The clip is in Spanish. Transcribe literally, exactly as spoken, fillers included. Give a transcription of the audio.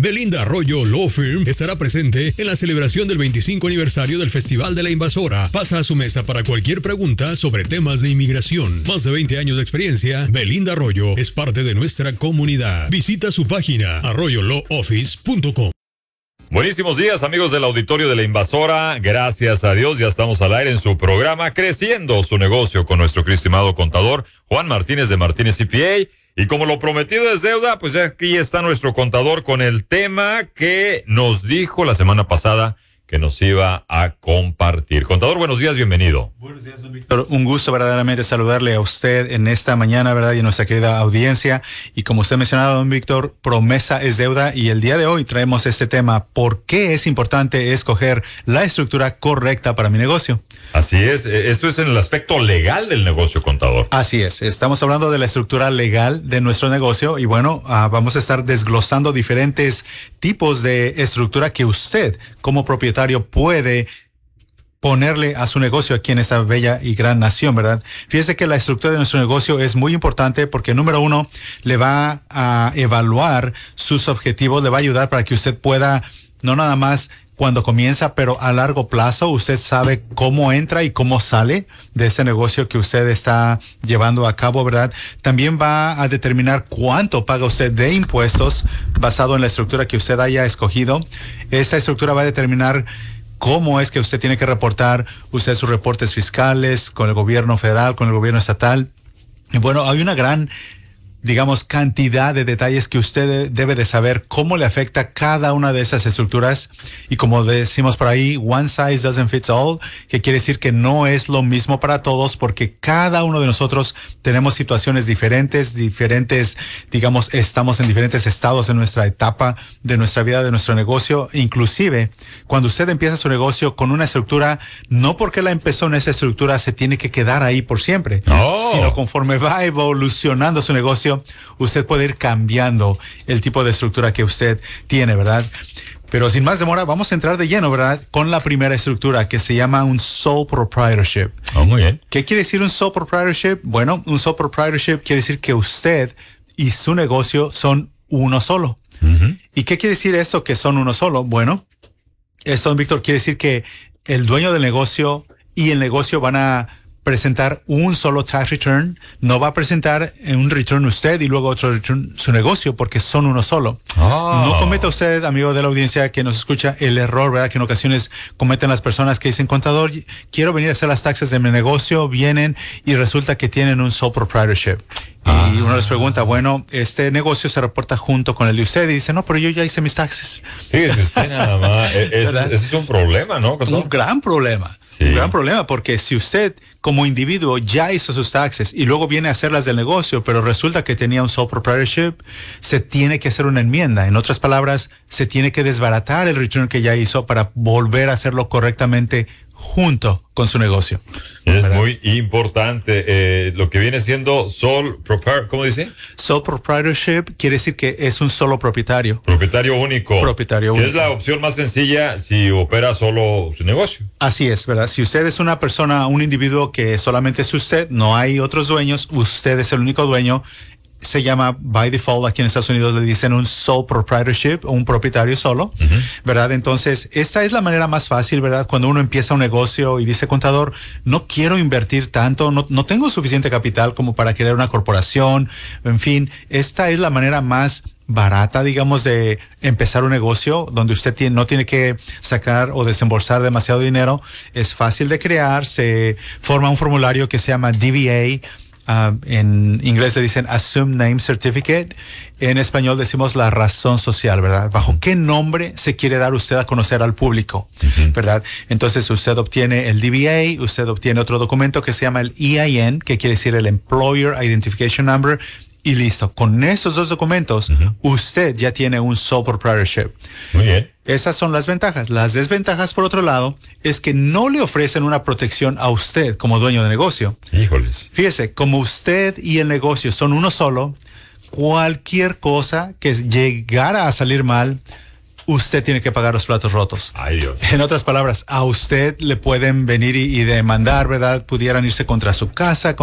Belinda Arroyo Law Firm estará presente en la celebración del veinticinco aniversario del Festival de la Invasora. Pasa a su mesa para cualquier pregunta sobre temas de inmigración. Más de veinte años de experiencia, Belinda Arroyo es parte de nuestra comunidad. Visita su página arroyo law office punto com. Buenísimos días, amigos del auditorio de la Invasora. Gracias a Dios, ya estamos al aire en su programa Creciendo su Negocio con nuestro estimado contador Juan Martínez de Martínez C P A. Y como lo prometido es deuda, pues ya aquí está nuestro contador con el tema que nos dijo la semana pasada que nos iba a compartir. Contador, buenos días, bienvenido. Buenos días, don Víctor. Un gusto verdaderamente saludarle a usted en esta mañana, ¿verdad? Y a nuestra querida audiencia. Y como usted mencionaba, don Víctor, promesa es deuda. Y el día de hoy traemos este tema, ¿por qué es importante escoger la estructura correcta para mi negocio? Así es, esto es en el aspecto legal del negocio, contador. Así es, estamos hablando de la estructura legal de nuestro negocio y bueno, uh, vamos a estar desglosando diferentes tipos de estructura que usted como propietario puede ponerle a su negocio aquí en esta bella y gran nación, ¿verdad? Fíjese que la estructura de nuestro negocio es muy importante porque, número uno, le va a evaluar sus objetivos, le va a ayudar para que usted pueda no nada más cuando comienza, pero a largo plazo usted sabe cómo entra y cómo sale de ese negocio que usted está llevando a cabo, ¿verdad? También va a determinar cuánto paga usted de impuestos basado en la estructura que usted haya escogido. Esta estructura va a determinar cómo es que usted tiene que reportar usted sus reportes fiscales con el gobierno federal, con el gobierno estatal. Y bueno, hay una gran digamos, cantidad de detalles que usted debe de saber cómo le afecta cada una de esas estructuras. Y como decimos por ahí, one size doesn't fit all, que quiere decir que no es lo mismo para todos porque cada uno de nosotros tenemos situaciones diferentes, diferentes, digamos, estamos en diferentes estados en nuestra etapa de nuestra vida, de nuestro negocio. Inclusive, cuando usted empieza su negocio con una estructura, no porque la empezó en esa estructura se tiene que quedar ahí por siempre, oh. sino conforme va evolucionando su negocio, usted puede ir cambiando el tipo de estructura que usted tiene, ¿verdad? Pero sin más demora, vamos a entrar de lleno, ¿verdad? Con la primera estructura que se llama un sole proprietorship. Oh, muy bien. ¿Qué quiere decir un sole proprietorship? Bueno, un sole proprietorship quiere decir que usted y su negocio son uno solo. Uh-huh. ¿Y qué quiere decir eso que son uno solo? Bueno, esto, don Víctor, quiere decir que el dueño del negocio y el negocio van a presentar un solo tax return, no va a presentar un return usted y luego otro return su negocio porque son uno solo. Oh. No cometa usted, amigo de la audiencia que nos escucha, el error, ¿verdad? Que en ocasiones cometen las personas que dicen, contador, quiero venir a hacer las taxes de mi negocio, vienen y resulta que tienen un sole proprietorship. Ah. Y uno les pregunta, bueno, este negocio se reporta junto con el de usted y dice, no, pero yo ya hice mis taxes. Fíjese usted nada más, ese es un problema, ¿no? ¿Contador? Un gran problema. Sí. Un gran problema porque si usted como individuo ya hizo sus taxes y luego viene a hacerlas del negocio, pero resulta que tenía un sole proprietorship, se tiene que hacer una enmienda. En otras palabras, se tiene que desbaratar el return que ya hizo para volver a hacerlo correctamente junto con su negocio. Es ¿verdad? Muy importante eh, lo que viene siendo sole proprietorship, ¿cómo dice? Sole proprietorship quiere decir que es un solo propietario. Propietario único. Propietario que único. Es la opción más sencilla si opera solo su negocio. Así es, ¿verdad? Si usted es una persona, un individuo que solamente es usted, no hay otros dueños, usted es el único dueño, se llama, by default, aquí en Estados Unidos le dicen un sole proprietorship, un propietario solo, uh-huh. ¿verdad? Entonces, esta es la manera más fácil, ¿verdad? Cuando uno empieza un negocio y dice, contador, no quiero invertir tanto, no, no tengo suficiente capital como para crear una corporación, en fin, esta es la manera más barata, digamos, de empezar un negocio donde usted tiene, no tiene que sacar o desembolsar demasiado dinero. Es fácil de crear, se forma un formulario que se llama D B A, Uh, en inglés le dicen Assumed Name Certificate. En español decimos la razón social, ¿verdad? ¿Bajo qué nombre se quiere dar usted a conocer al público? Uh-huh. ¿Verdad? Entonces usted obtiene el D B A, usted obtiene otro documento que se llama el E I N, que quiere decir el Employer Identification Number, y listo. Con esos dos documentos, uh-huh. usted ya tiene un sole proprietorship. Muy bien. Esas son las ventajas. Las desventajas, por otro lado, es que no le ofrecen una protección a usted como dueño de negocio. Híjoles. Fíjese, como usted y el negocio son uno solo, cualquier cosa que llegara a salir mal, usted tiene que pagar los platos rotos. Ay, Dios. En otras palabras, a usted le pueden venir y, y demandar, ¿verdad? Pudieran irse contra su casa,